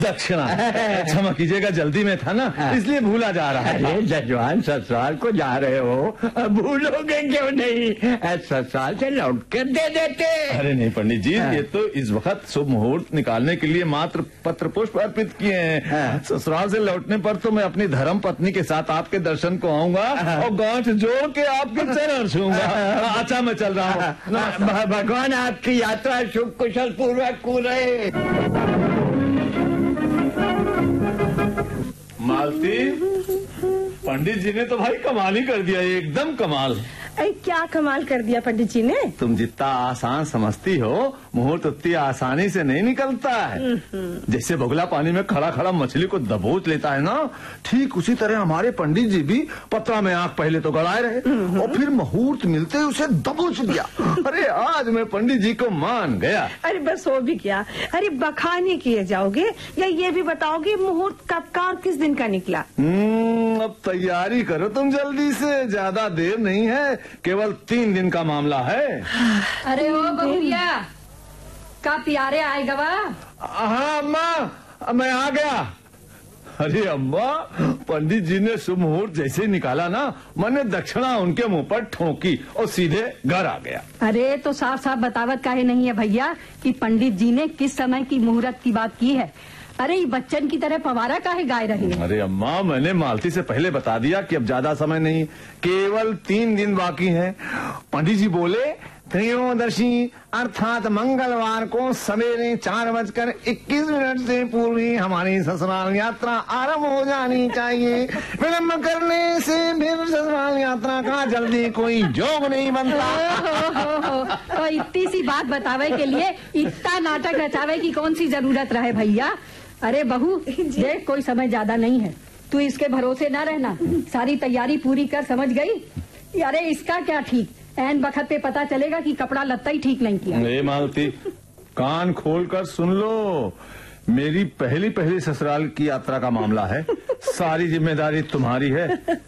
दक्षिणा। क्षमा कीजिएगा, जल्दी में था ना, इसलिए भूला जा रहा है। अरे जजमान, ससुराल को जा रहे हो, भूलोगे क्यों नहीं? ससुराल से लौट कर दे देते। अरे नहीं पंडित जी, ये तो इस वक्त शुभ मुहूर्त निकालने के लिए मात्र पत्र पुष्प अर्पित किए हैं। ससुराल से लौटने पर तो मैं अपनी धर्म पत्नी के साथ आपके दर्शन को आऊंगा और गांठ जोड़ के आपके चरण छूंगा। अच्छा, मैं चल रहा हूँ। भगवान आपकी यात्रा शुभ कुशल पूर्वक पूरे। मालती, पंडित जी ने तो भाई कमाल ही कर दिया, एकदम कमाल। अरे क्या कमाल कर दिया पंडित जी ने? तुम जितना आसान समझती हो, मुहूर्त उतनी आसानी से नहीं निकलता है। जैसे बगुला पानी में खड़ा खड़ा मछली को दबोच लेता है ना, ठीक उसी तरह हमारे पंडित जी भी पत्रा में आंख पहले तो गड़ाए रहे और फिर मुहूर्त मिलते ही उसे दबोच दिया। अरे आज मैं पंडित जी को मान गया। अरे बस हो भी क्या, अरे बखाने किए जाओगे या ये भी बताओगे मुहूर्त कब का और किस दिन का निकला? अब तैयारी करो तुम जल्दी से, ज्यादा देर नहीं है, केवल 3 दिन का मामला है। अरे ओ बहुरिया, का प्यारे आए गवा? हाँ अम्मा, मैं आ गया। अरे अम्मा, पंडित जी ने शुभ मुहूर्त जैसे निकाला ना, मैंने दक्षिणा उनके मुंह पर ठोकी और सीधे घर आ गया। अरे तो साफ साफ बतावत काहे नहीं है भैया कि पंडित जी ने किस समय की मुहूर्त की बात की है? अरे ये बच्चन की तरह फवारा काहे गाए रहे हैं? अरे अम्मा, मैंने मालती से पहले बता दिया कि अब ज्यादा समय नहीं, केवल 3 दिन बाकी हैं। पंडित जी बोले त्रयोदशी अर्थात मंगलवार को सवेरे 4:21 से पूर्व ही हमारी ससुराल यात्रा आरंभ हो जानी चाहिए। विलम्ब करने से फिर ससुराल यात्रा का जल्दी कोई जोग नहीं बनता। तो इतनी सी बात बतावे के लिए इतना नाटक रचावे की कौन सी जरूरत रहे भैया? अरे बहू देख, कोई समय ज्यादा नहीं है, तू इसके भरोसे न रहना, सारी तैयारी पूरी कर, समझ गई? अरे इसका क्या ठीक, ऐन वक्त पे पता चलेगा कि कपड़ा लत्ता ही ठीक नहीं किया। ए मालती, कान खोलकर सुन लो, मेरी पहली ससुराल की यात्रा का मामला है, सारी जिम्मेदारी तुम्हारी है।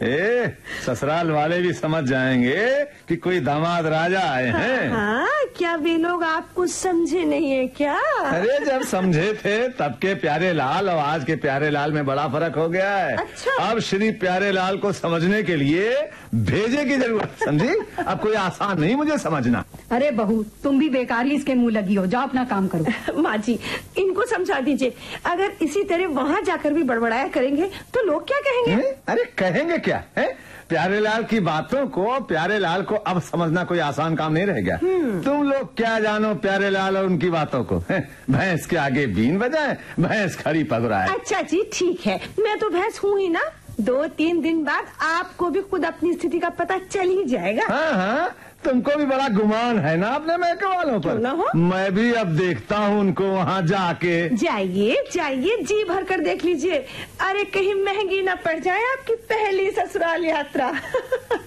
ससुराल वाले भी समझ जाएंगे कि कोई दामाद राजा आए हैं। हाँ, क्या वे लोग आपको समझे नहीं है क्या? अरे जब समझे थे तब के प्यारे लाल और आज के प्यारे लाल में बड़ा फर्क हो गया है। अच्छा। अब श्री प्यारे लाल को समझने के लिए भेजे की जरूरत, समझी? अब कोई आसान नहीं मुझे समझना। अरे बहू, तुम भी बेकार ही इसके मुंह लगी हो, जाओ अपना काम करो। माँ जी, इनको समझा दीजिए, अगर इसी तरह वहाँ जाकर भी बड़बड़ाया करेंगे तो लोग क्या कहेंगे? अरे कहेंगे क्या है? प्यारे लाल की बातों को, प्यारे लाल को अब समझना कोई आसान काम नहीं रह गया। तुम लोग क्या जानो प्यारे लाल और उनकी बातों को? भैंस के आगे बीन बजाए, भैंस खड़ी पगुराए। अच्छा जी, ठीक है, मैं तो भैंस हूँ ही ना। 2-3 दिन बाद आपको भी खुद अपनी स्थिति का पता चल ही जाएगा। हाँ, तुमको भी बड़ा गुमान है ना अपने मैके वालों पर। मैं भी अब देखता हूँ उनको वहाँ जाके। जाइए जाइए, जी भर कर देख लीजिए। अरे कहीं महंगी न पड़ जाए आपकी पहली ससुराल यात्रा।